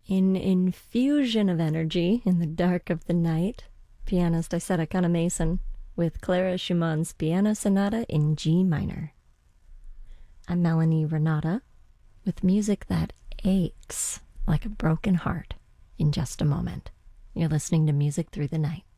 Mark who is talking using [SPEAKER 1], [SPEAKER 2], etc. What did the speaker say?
[SPEAKER 1] An infusion of energy in the dark of the night, pianist Isetta Kana-Mason with Clara Schumann's Piano Sonata in G minor. I'm Melanie Renata with music that aches like a broken heart in just a moment. You're listening to Music Through the Night.